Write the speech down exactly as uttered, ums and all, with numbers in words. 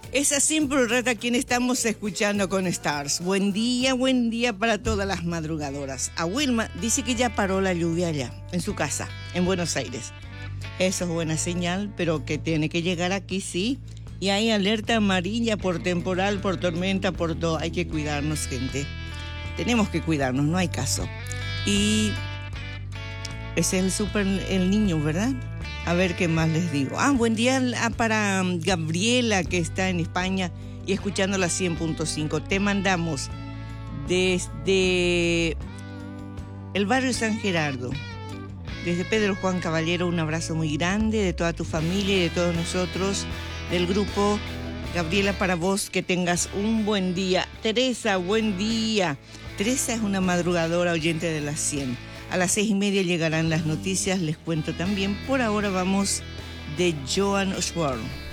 Esa Simple Red a quien estamos escuchando con Stars. Buen día, buen día para todas las madrugadoras. A Wilma dice que ya paró la lluvia allá, en su casa, en Buenos Aires. Eso es buena señal, pero que tiene que llegar aquí, sí. Y hay alerta amarilla por temporal, por tormenta, por todo. Hay que cuidarnos, gente. Tenemos que cuidarnos, no hay caso. Y es el super el niño, ¿verdad? A ver qué más les digo. Ah, buen día para Gabriela, que está en España y escuchando la cien punto cinco. Te mandamos desde el barrio San Gerardo, desde Pedro Juan Caballero, un abrazo muy grande de toda tu familia y de todos nosotros, del grupo. Gabriela, para vos, que tengas un buen día. Teresa, buen día. Teresa es una madrugadora oyente de las cien. A las seis y media llegarán las noticias, les cuento también. Por ahora vamos de Joan Osborne.